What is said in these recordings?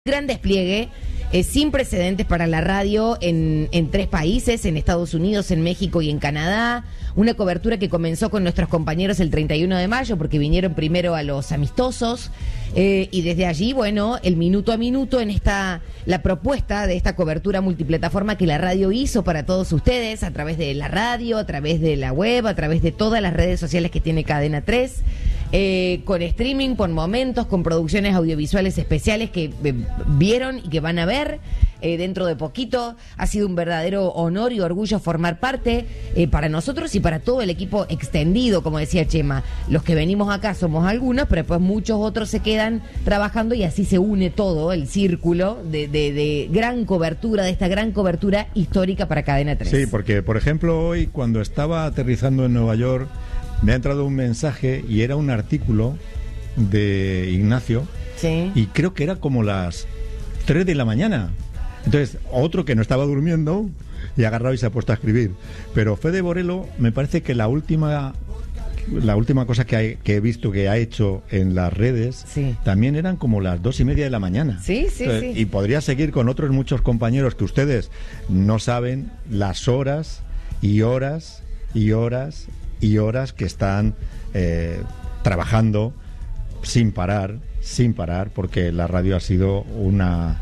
Gran despliegue sin precedentes para la radio en 3 países, en Estados Unidos, en México y en Canadá. Una cobertura que comenzó con nuestros compañeros el 31 de mayo porque vinieron primero a los amistosos y desde allí, bueno, el minuto a minuto en la propuesta de esta cobertura multiplataforma que la radio hizo para todos ustedes a través de la radio, a través de la web, a través de todas las redes sociales que tiene Cadena 3. Con streaming, con momentos, con producciones audiovisuales especiales que vieron y que van a ver dentro de poquito. Ha sido un verdadero honor y orgullo formar parte para nosotros y para todo el equipo extendido, como decía Chema. Los que venimos acá somos algunos, pero después muchos otros se quedan trabajando y así se une todo el círculo de gran cobertura, de esta gran cobertura histórica para Cadena 3. Sí, porque por ejemplo hoy cuando estaba aterrizando en Nueva York me ha entrado un mensaje y era un artículo de Ignacio, sí, y creo que era como las 3 de la mañana. Entonces, otro que no estaba durmiendo y ha agarrado y se ha puesto a escribir. Pero Fede Borelo, me parece que la última cosa que he visto que ha hecho en las redes, sí, también eran como las 2:30 de la mañana. Sí, sí, Entonces, sí. Y podría seguir con otros muchos compañeros que ustedes no saben las horas y horas y horas y horas que están trabajando sin parar, porque la radio ha sido una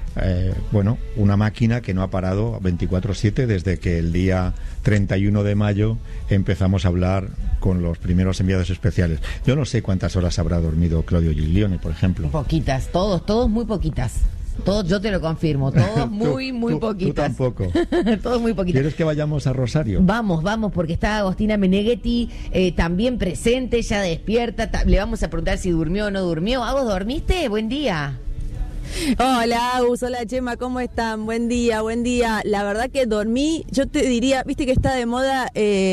máquina que no ha parado 24/7 desde que el día 31 de mayo empezamos a hablar con los primeros enviados especiales. Yo no sé cuántas horas habrá dormido Claudio Giglione, por ejemplo. Poquitas, todos muy poquitas. Todos, yo te lo confirmo, todos muy poquitas. Tú tampoco. Todos muy poquitas. ¿Quieres que vayamos a Rosario? Vamos, porque está Agostina Meneghetti también presente, ya despierta. Le vamos a preguntar si durmió o no durmió. Agos, ¿dormiste? Buen día. Hola Agus, hola Chema, ¿cómo están? Buen día. La verdad que dormí, yo te diría, viste que está de moda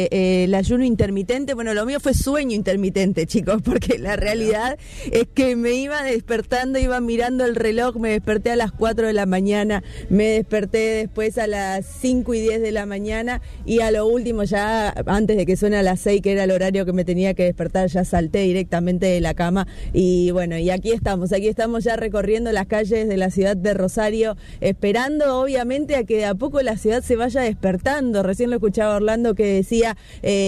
el ayuno intermitente. Bueno, lo mío fue sueño intermitente, chicos, porque la realidad es que me iba despertando, iba mirando el reloj, me desperté a las 4 de la mañana, me desperté después a las 5:10 de la mañana y a lo último ya, antes de que suene a las 6, que era el horario que me tenía que despertar, ya salté directamente de la cama y bueno, y aquí estamos ya recorriendo las calles de la ciudad de Rosario, esperando obviamente a que de a poco la ciudad se vaya despertando. Recién lo escuchaba Orlando que decía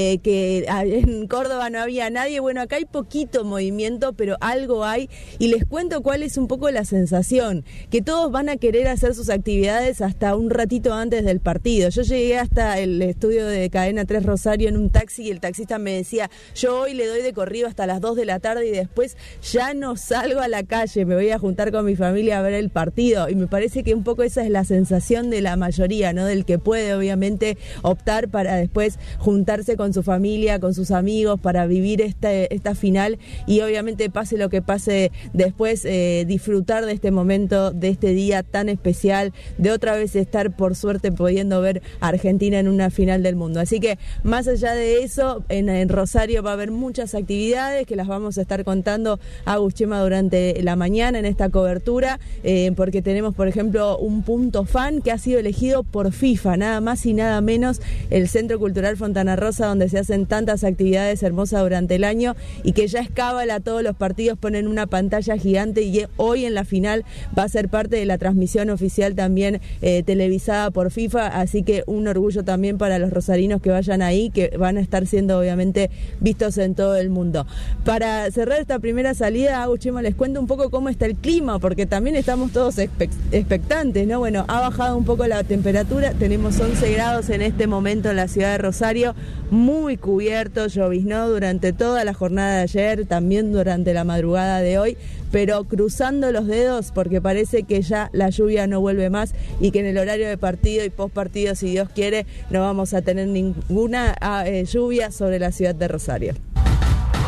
que en Córdoba no había nadie. Bueno, acá hay poquito movimiento, pero algo hay, y les cuento cuál es un poco la sensación, que todos van a querer hacer sus actividades hasta un ratito antes del partido. Yo llegué hasta el estudio de Cadena 3 Rosario en un taxi y el taxista me decía, yo hoy le doy de corrido hasta las 2 de la tarde y después ya no salgo a la calle, me voy a juntar con mi familia a ver el partido. Y me parece que un poco esa es la sensación de la mayoría, ¿no? Del que puede obviamente optar para después juntarse con su familia, con sus amigos, para vivir esta final y obviamente pase lo que pase después, disfrutar de este momento, de este día tan especial, de otra vez estar por suerte pudiendo ver a Argentina en una final del mundo. Así que más allá de eso, en Rosario va a haber muchas actividades que las vamos a estar contando a Agus, Chema durante la mañana en esta cobertura, porque tenemos por ejemplo un punto fan que ha sido elegido por FIFA, nada más y nada menos, el Centro Cultural Fontana Rosa, donde se hacen tantas actividades hermosas durante el año y que ya es cábala, todos los partidos ponen una pantalla gigante y hoy en la final va a ser parte de la transmisión oficial también televisada por FIFA, así que un orgullo también para los rosarinos que vayan ahí, que van a estar siendo obviamente vistos en todo el mundo. Para cerrar esta primera salida, Agus, Chema, les cuento un poco cómo está el clima, porque también estamos todos expectantes, ¿no? Bueno, ha bajado un poco la temperatura, tenemos 11 grados en este momento en la ciudad de Rosario, muy cubierto, lloviznó durante toda la jornada de ayer, también durante la madrugada de hoy, pero cruzando los dedos porque parece que ya la lluvia no vuelve más y que en el horario de partido y post partido, si Dios quiere, no vamos a tener ninguna lluvia sobre la ciudad de Rosario.